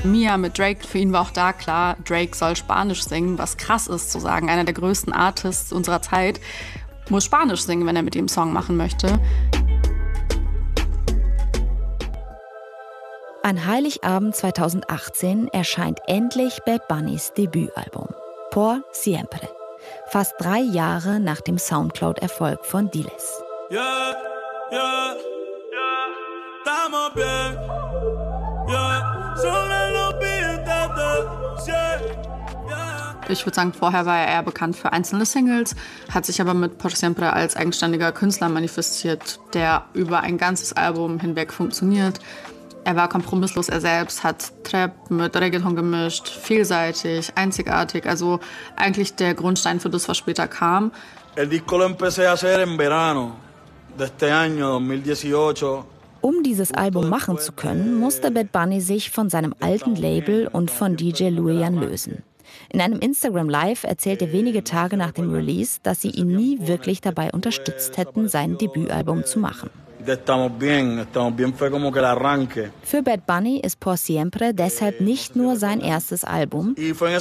Mia mit Drake, für ihn war auch da klar, Drake soll Spanisch singen, was krass ist zu sagen. Einer der größten Artists unserer Zeit muss Spanisch singen, wenn er mit ihm einen Song machen möchte. An Heiligabend 2018 erscheint endlich Bad Bunnys Debütalbum Por Siempre, fast 3 Jahre nach dem Soundcloud-Erfolg von Diles. Yeah, yeah, yeah, estamos bien, yeah, sobre los billetes, yeah. Ich würde sagen, vorher war er eher bekannt für einzelne Singles, hat sich aber mit Por Siempre als eigenständiger Künstler manifestiert, der über ein ganzes Album hinweg funktioniert. Er war kompromisslos er selbst, hat Trap mit Reggaeton gemischt, vielseitig, einzigartig, also eigentlich der Grundstein für das, was später kam. El disco lo empecé a hacer en verano de este año 2018. Um dieses Album machen zu können, musste Bad Bunny sich von seinem alten Label und von DJ Luian lösen. In einem Instagram Live erzählt er wenige Tage nach dem Release, dass sie ihn nie wirklich dabei unterstützt hätten, sein Debütalbum zu machen. Für Bad Bunny ist Por Siempre deshalb nicht nur sein erstes Album.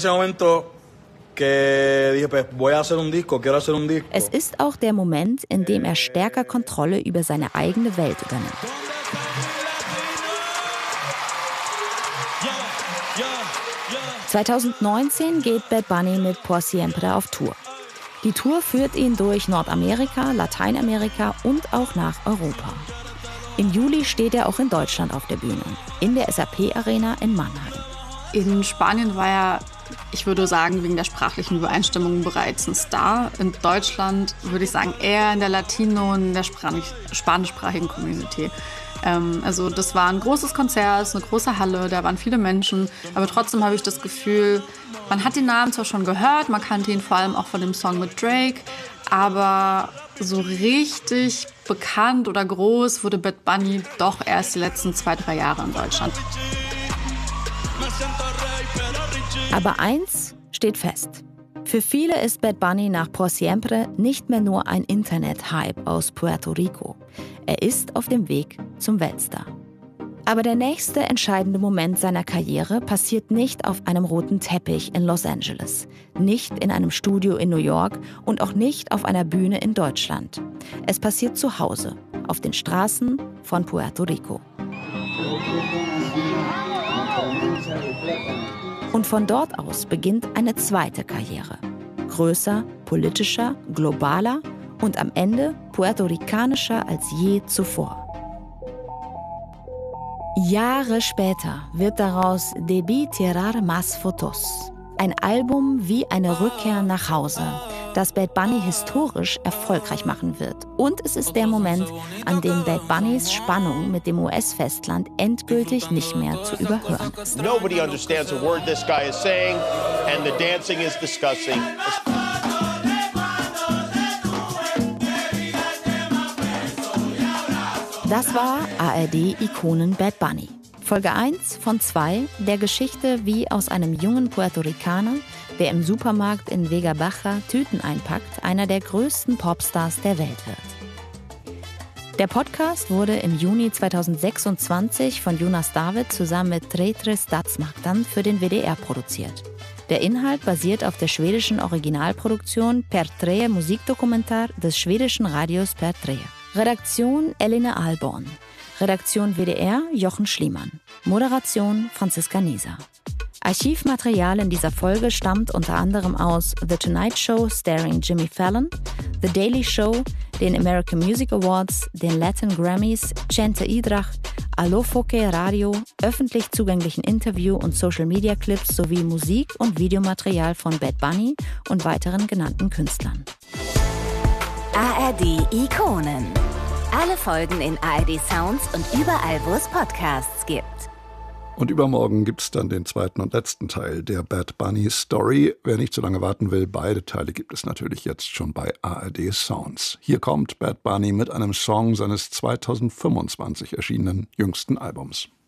Es ist auch der Moment, in dem er stärker Kontrolle über seine eigene Welt übernimmt. (2019) geht Bad Bunny mit Por Siempre auf Tour. Die Tour führt ihn durch Nordamerika, Lateinamerika und auch nach Europa. Im Juli steht er auch in Deutschland auf der Bühne, in der SAP-Arena in Mannheim. In Spanien war er, ich würde sagen, wegen der sprachlichen Übereinstimmung bereits ein Star. In Deutschland würde ich sagen, eher in der Latino- und der spanischsprachigen Community. Also das war ein großes Konzert, eine große Halle, da waren viele Menschen. Aber trotzdem habe ich das Gefühl, man hat den Namen zwar schon gehört, man kannte ihn vor allem auch von dem Song mit Drake, aber so richtig bekannt oder groß wurde Bad Bunny doch erst die letzten 2-3 Jahre in Deutschland. Aber eins steht fest. Für viele ist Bad Bunny nach Por Siempre nicht mehr nur ein Internet-Hype aus Puerto Rico. Er ist auf dem Weg zum Weltstar. Aber der nächste entscheidende Moment seiner Karriere passiert nicht auf einem roten Teppich in Los Angeles, nicht in einem Studio in New York und auch nicht auf einer Bühne in Deutschland. Es passiert zu Hause, auf den Straßen von Puerto Rico. Und von dort aus beginnt eine zweite Karriere. Größer, politischer, globaler und am Ende puerto-ricanischer als je zuvor. Jahre später wird daraus Debí tirar más fotos. Ein Album wie eine Rückkehr nach Hause, das Bad Bunny historisch erfolgreich machen wird. Und es ist der Moment, an dem Bad Bunnys Spannung mit dem US-Festland endgültig nicht mehr zu überhören ist. Nobody understands a word this guy is saying, and the dancing is disgusting. Das war ARD-Ikonen Bad Bunny. Folge 1 von 2 der Geschichte, wie aus einem jungen Puerto Ricaner, der im Supermarkt in Vega Baja Tüten einpackt, einer der größten Popstars der Welt wird. Der Podcast wurde im Juni 2026 von Jonas David zusammen mit Tre Statsmakten für den WDR produziert. Der Inhalt basiert auf der schwedischen Originalproduktion Per Tre Musikdokumentar des schwedischen Radios Per Tre. Redaktion Elina Alborn. Redaktion WDR Jochen Schliemann. Moderation Franziska Nieser. Archivmaterial in dieser Folge stammt unter anderem aus The Tonight Show starring Jimmy Fallon, The Daily Show, den American Music Awards, den Latin Grammys, Chente Idrach, Alofoke Radio, öffentlich zugänglichen Interview- und Social-Media-Clips sowie Musik- und Videomaterial von Bad Bunny und weiteren genannten Künstlern. ARD Ikonen. Alle Folgen in ARD Sounds und überall, wo es Podcasts gibt. Und übermorgen gibt es dann den zweiten und letzten Teil der Bad Bunny Story. Wer nicht so lange warten will, beide Teile gibt es natürlich jetzt schon bei ARD Sounds. Hier kommt Bad Bunny mit einem Song seines 2025 erschienenen jüngsten Albums.